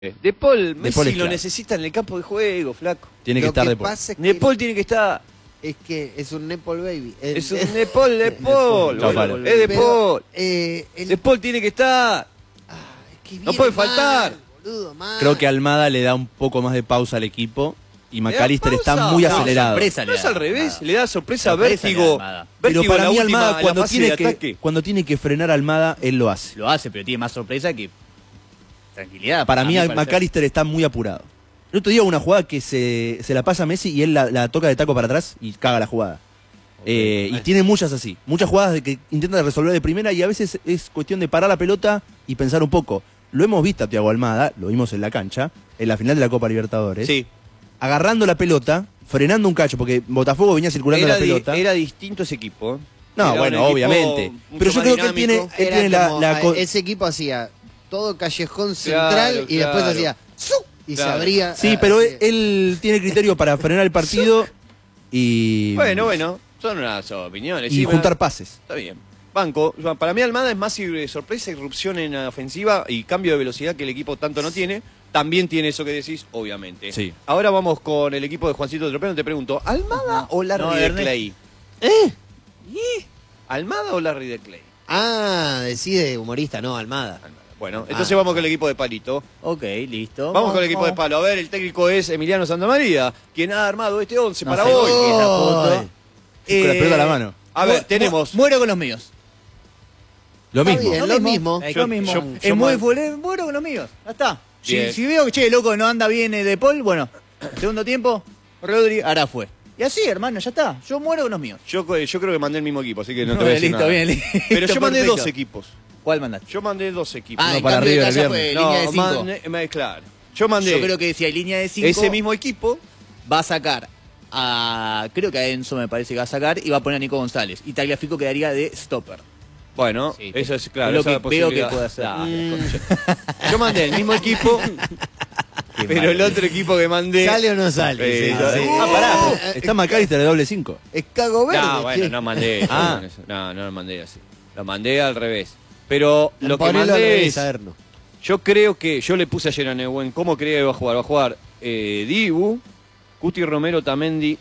De Paul, De Paul Messi es lo clave. necesita en el campo de juego, flaco. Tiene que Lo estar que De Paul. pasa es De que Paul tiene que estar. es que es un Nepal Baby. Es un De Paul, De Paul. Chao, boludo. Palo. Es De Pero, Paul. el- De Paul tiene que estar. es que no viene puede mal, faltar. boludo, mal. Creo que Almada le da un poco más de pausa al equipo y McAllister está pausa? muy No, acelerado. sorpresa. No es al revés, le da sorpresa, Sorpresa le da vértigo. Almada. Pero Vértigo para en mí la última, Almada en la fase de ataque. cuando tiene que frenar a Almada, él lo hace. Lo hace, pero tiene más sorpresa que tranquilidad. Para mí parece. McAllister está muy apurado. El otro día hubo una jugada que se la pasa a Messi y él la toca de taco para atrás y caga la jugada. Y tiene muchas así, muchas jugadas de que intenta resolver de primera y a veces es cuestión de parar la pelota y pensar un poco. Lo hemos visto a Thiago Almada, lo vimos en la cancha, en la final de la Copa Libertadores, Sí. agarrando la pelota, frenando un cacho, porque Botafogo venía circulando la pelota. Era distinto ese equipo. No, Era bueno, un equipo obviamente. mucho Pero yo más creo que él dinámico. tiene Era la- como, la co- ese equipo hacía todo callejón central Claro, y después claro. hacía ¡zu! Y Claro. se abría. Sí, pero él tiene criterio para frenar el partido y, Bueno, son unas opiniones. y sí, juntar pases. Está bien. Banco. Para mí Almada es más sorpresa, irrupción en la ofensiva y cambio de velocidad que el equipo tanto no tiene. También tiene eso que decís, obviamente. Sí. Ahora vamos con el equipo de Juancito Tropeno. Te pregunto, ¿Almada o Larry No, de Ernest. Clay? ¿Almada o Larry de Clay? Ah, decide humorista, no, Almada. Bueno, entonces vamos con el equipo de Palito. Ok, listo. Vamos con el equipo de Palo. A ver, el técnico es Emiliano Santamaría, quien ha armado este 11 No para sé hoy. por qué esa foto. Con la pelota a la mano. A ver, tenemos... Muero con los míos. Lo Está mismo. bien. Lo mismo. Es Yo- lo mismo. yo- Es yo muy man- futbolero, muero con los míos. Ya está. Bien. Si veo que, che, loco, no anda bien De Paul, bueno, segundo tiempo, Rodri, ahora fue. Y así, hermano, ya está. Yo muero con los míos. Yo creo que mandé el mismo equipo, así que no te voy a decir listo, nada. bien, listo. Pero yo mandé perfecto. dos equipos. ¿Cuál mandaste? Yo mandé dos equipos. Ah, No, en para cambio River acá el ya fue viernes. línea de 5. Claro. Yo mandé Yo creo que si hay línea de 5, ese mismo equipo. va a sacar a... Creo que a Enzo me parece que va a sacar y va a poner a Nico González. Y Tagliafico quedaría de stopper. Bueno, Sí, eso es claro. es lo esa que veo que posibilidad. puede hacer. Dale, concha. Yo mandé el mismo equipo, pero el otro equipo que mandé... ¿Sale o no sale? Sí, Sí, sí. Pará, está McAllister de doble 5. Es cago verde. No, bueno, che. no mandé. Ah. No lo mandé así. Lo mandé al revés. Pero lo que Ponelo al mandé revés, es... a ver, no. Yo creo que... Yo le puse ayer a Neuwen cómo creía que iba a jugar. Va a jugar Dibu, Cuti Romero, Tamendi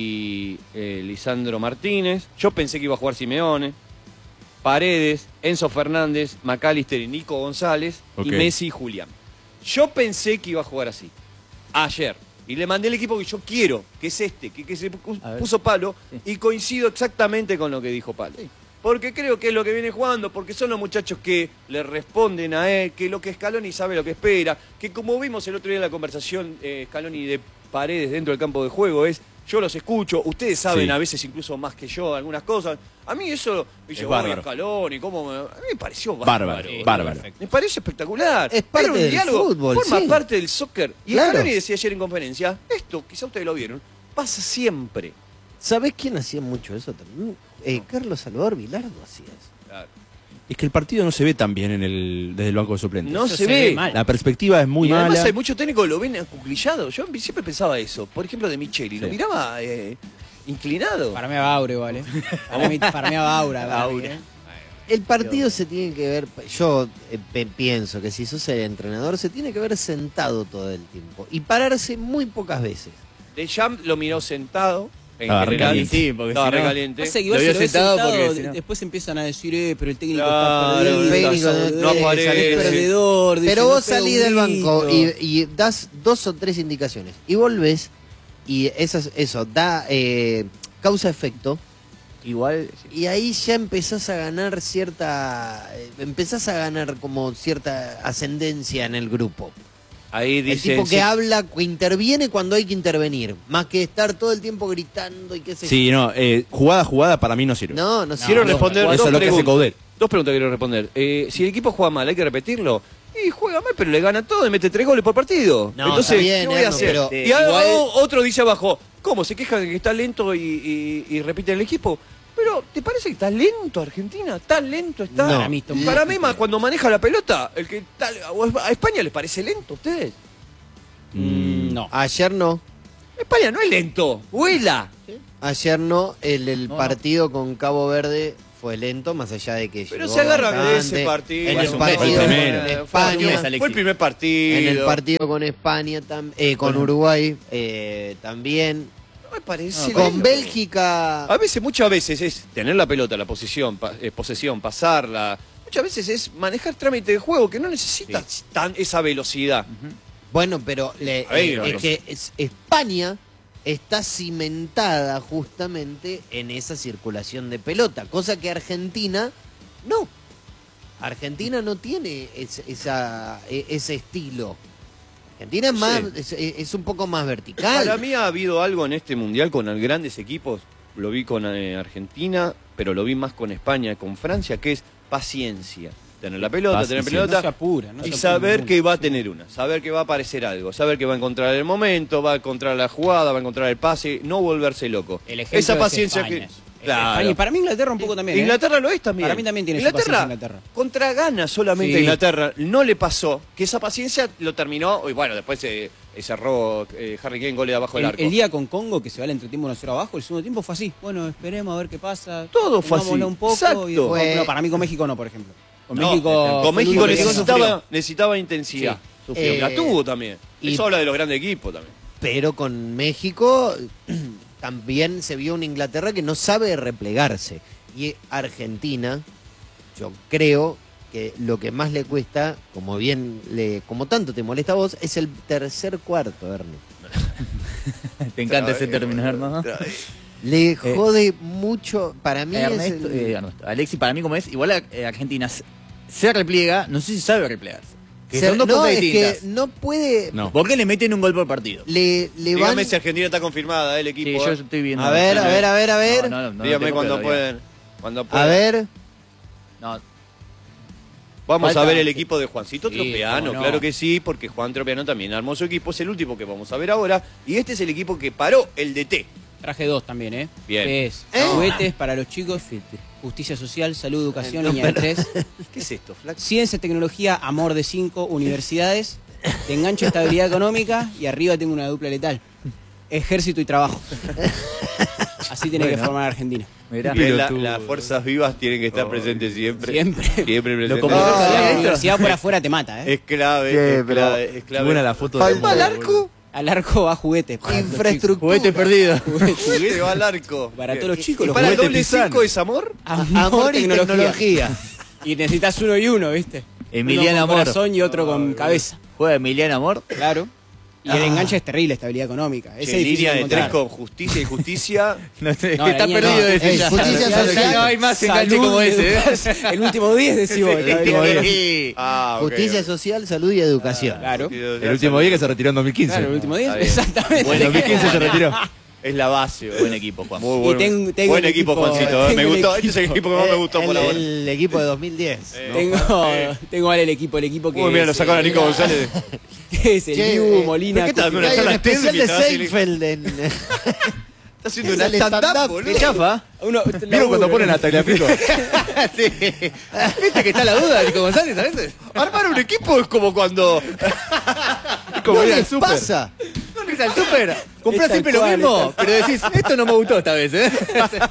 y Lisandro Martínez. Yo pensé que iba a jugar Simeone, Paredes, Enzo Fernández, McAllister y Nico González, Ok. y Messi y Julián. Yo pensé que iba a jugar así. Ayer. Y le mandé el equipo que yo quiero, que es este, que se A ver. puso Palo, Sí. y coincido exactamente con lo que dijo Palo. Porque creo que es lo que viene jugando, porque son los muchachos que le responden a él, que lo que Scaloni sabe lo que espera, que como vimos el otro día en la conversación Scaloni de Paredes dentro del campo de juego es, yo los escucho, ustedes saben Sí. a veces incluso más que yo algunas cosas. A mí eso, dice, Es bárbaro. Scaloni, ¿cómo a mí me pareció Bárbaro, bárbaro. Me parece espectacular. Es parte Era un del diálogo, fútbol, forma sí. parte del soccer. Y Claro. Scaloni decía ayer en conferencia, esto, quizá ustedes lo vieron, pasa siempre. ¿Sabés quién hacía mucho eso también? Carlos Salvador Vilardo hacía eso. Es que el partido no se ve tan bien desde el banco de suplentes. No Eso se se ve. ve mal. La perspectiva es muy Y además mala. hay muchos técnicos que lo ven acuclillado. Yo siempre pensaba eso. Por ejemplo, de Micheli. Lo Sí. miraba inclinado. Farmeaba Aure, ¿vale? Para mí farmeaba Aura. Aura. El partido se tiene que ver, yo pienso que si sos el entrenador se tiene que ver sentado todo el tiempo y pararse muy pocas veces. De Jam lo miró sentado. En Estaba general. recaliente. Sí, porque Estaba si no- recaliente. Pasa que Lo igual vio si lo ves sentado sentado, porque si no- después empiezan a decir, pero el técnico Claro, está perdido, el técnico está no perdido, aparece. es perdedor. dice, Pero no vos pega salís un del banco grito. y das 2 o 3 indicaciones y volvés y eso da causa-efecto Igual, y ahí ya empezás a ganar como cierta ascendencia en el grupo. Ahí El dice. tipo que habla, que interviene cuando hay que intervenir, más que estar todo el tiempo gritando y qué sé yo. Sí, no, jugada a jugada para mí no sirve. No, no Quiero no, responder Eso dos es lo que hace preguntas. Coudet. Dos preguntas quiero responder. Si el equipo juega mal, ¿hay que repetirlo? Y juega mal, pero le gana todo y mete 3 goles por partido. No, Entonces, está bien, ¿qué voy a Erno, hacer? pero Y ahora igual- otro dice abajo, ¿cómo? ¿Se queja de que está lento y repite el equipo? Pero, ¿te parece que está lento Argentina? ¿Tan lento está? No. Para mí está un Para poco mí, más cuando maneja la pelota, el que está, ¿a España les parece lento a ustedes? No. Ayer no. España no es lento, vuela. Ayer no, el No, partido con Cabo Verde fue lento, más allá de que Pero llegó se agarra de bastante. ese partido. En Fue el un partido mes, con primero. España, Fue el primer partido. en el partido con España, con Uruguay también. No me parece. Con lento. Bélgica. A veces, muchas veces es tener la pelota, la posesión, pasarla. Muchas veces es manejar trámite de juego que no necesita esa velocidad. Bueno, pero Ahí, es que España está cimentada justamente en esa circulación de pelota, cosa que Argentina no. Argentina no tiene ese estilo. Argentina es más, es un poco más vertical. Para mí ha habido algo en este mundial con grandes equipos. Lo vi con Argentina, pero lo vi más con España, con Francia, que es paciencia. Tener la pelota, tener No pelota. se apura, no se Y apura saber ningún. que va a tener una, saber que va a aparecer algo, saber que va a encontrar el momento, va a encontrar la jugada, va a encontrar el pase, no volverse loco. El ejemplo Esa es paciencia España. que... España, y para mí Inglaterra un poco también. Inglaterra lo es también. Para mí también tiene su paciencia Inglaterra. Contra Ghana solamente Sí. Inglaterra no le pasó que esa paciencia lo terminó. Y bueno, después cerró Harry Kane goles abajo del arco. El día con Congo, que se va al entretiempo 1-0 abajo, el segundo tiempo fue así. Bueno, esperemos a ver qué pasa. Todo fue pongámoslo así. un poco. Exacto. Y después- Fue- no, para mí con México no, por ejemplo. Con No, México, con México fue el único que necesitaba intensidad. Sí. Y la tuvo también. y- Eso habla de los grandes equipos también. Pero con México también se vio una Inglaterra que no sabe replegarse. Y Argentina, yo creo que lo que más le cuesta, como tanto te molesta a vos, es el tercer cuarto, Ernie. Te encanta ese término, ¿no? Le jode mucho, para mí Ernesto, es el- Ernesto, Alexi, para mí como es, igual Argentina se repliega, no sé si sabe replegarse. Que se- son dos no, cosas es distintas. que no puede, No. ¿Por qué le meten un gol por partido? le van... Dígame si Argentina está confirmada, el Sí, equipo. yo estoy viendo. A ver, a ver, a ver, a ver. No Dígame tengo cuando claro pueden. Cuando A puedan. ver, No, Vamos Falta- a ver el equipo de Juancito Sí, Tropeano, cómo no. claro que sí, porque Juan Tropeano también armó su equipo, es el último que vamos a ver ahora, y este es el equipo que paró el DT. Traje 2 también, ¿eh? Bien. Que es juguetes para los chicos, justicia social, salud, educación, No, línea de pero- 3, ¿Qué es esto, Flax? ciencia, tecnología, amor de 5, universidades, te engancho estabilidad económica y arriba tengo una dupla letal. Ejército y trabajo. Así tiene que Bueno. formar Argentina. mirá. Las fuerzas vivas tienen que estar presentes siempre. Siempre. Siempre presentes. como- La esto- universidad por afuera te mata, ¿eh? Es clave, Che, es pero clave, es clave. buena la foto Falta de el arco, Al arco va juguetes. Para los infraestructura. Juguete perdido. Juguete va al arco. Para todos los chicos, ¿Y los para el juguetes doble Pisano. 5 es amor? chicos. Amor y tecnología. Y necesitas uno y uno, ¿viste? Emiliano Uno con Amor. corazón y otro con cabeza. Juega Emiliano Amor. Claro. Y el enganche es terrible, estabilidad económica. Ese Che, es difícil línea de encontrar. 3 con justicia y justicia. No sé, No, está la niña perdido no. ese ya. Justicia social. No hay más enganche Salud, como ese. educación. El último 10 decimos. Sí, el último 10. sí. Ah, ok, Justicia ok. social, salud y educación. Claro. El último día que se retiró en 2015. Claro, el último 10. Está bien. Exactamente. En 2015 se retiró. Es la base. Buen equipo, Juan. Muy Y buen, tengo buen el equipo, equipo- Juancito. Me tengo el gustó. Este es el equipo que más me gustó por ahora. El equipo de 2010. Tengo mal el equipo que. Uy, mira, lo es, sacaron a Nico González. que es el Che, Dibu Molina. ¿pero qué tal? Cuti- Una Hay un charla especial de técnica, así, Seinfeld en... Está haciendo Es una el stand-up, stand-up. boludo. Qué chafa. Uno- ¿Vieron cuando ponen a Tagliafico? Sí. ¿Viste que está la duda de Nico González a veces? Armar un equipo es como cuando... Como ¿Qué ir al les súper. pasa? No ir al súper. Comprás Es tal siempre lo cual, mismo, es tal pero decís, esto no me gustó esta vez, ¿eh?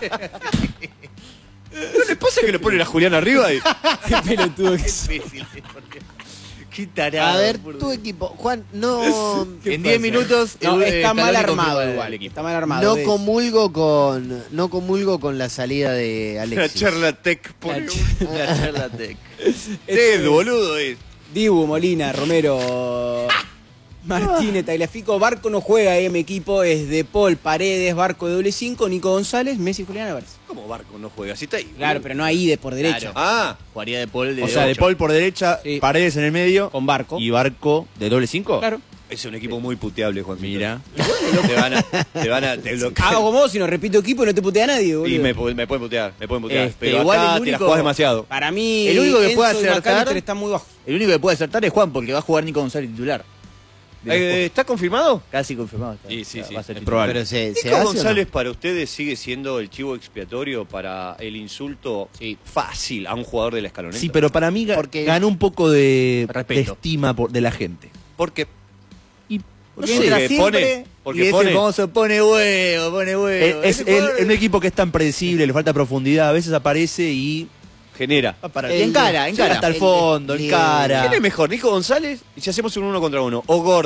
¿No les pasa que le ponen a Julián arriba y... Qué pelotudo que es. Qué tarado. A ver, por tu Dios. equipo. Juan, no... En 10 minutos. No, está mal Scaloni armado confirma igual. el equipo. Está mal armado. No ¿ves? comulgo con la salida de La Alexis. charla tech pone La un... La charla tech. Ted, boludo. Dibu, Molina, Romero, Martínez, Tagliafico. Barco no juega, mi equipo es De Paul, Paredes, Barco de doble 5, Nico González, Messi, Julián Álvarez. ¿Cómo Barco no juega? Si está ahí. Claro, boludo. pero no ahí de por derecha. Claro. Ah, Jugaría de Paul de O sea, De 8. Paul por derecha, Sí. Paredes en el medio Con Barco. y Barco de doble 5. Claro. es un equipo muy puteable, Juan. Mira. Te bloquean. Hago como vos, si no repito equipo y no te putea nadie, boludo. Y me pueden putear, Este, pero igual acá el te la único- jugás demasiado. Para mí, El único que Enzo puede y acertar- McAllister están muy bajos. El único que puede acertar es Juan, porque va a jugar Nico González titular. De los ¿Está confirmado? Casi confirmado. Está. Sí, sí, sí, Va a ser es titular. probable. Pero se Nico hace o no? González para ustedes sigue siendo el chivo expiatorio para el insulto fácil a un jugador de la escaloneta. Sí, pero para mí Porque- ganó un poco de Respeto. estima de la gente. Porque Porque No sé, entra que siempre porque y ese pone- famoso pone huevo, pone huevo. Es Ese jugador- un equipo que es tan predecible, le falta profundidad, a veces aparece y Genera. va para Y encara, llega hasta el fondo, el- encara. ¿Quién es mejor, Nico González? Y si hacemos un 1 contra 1. O Gordo.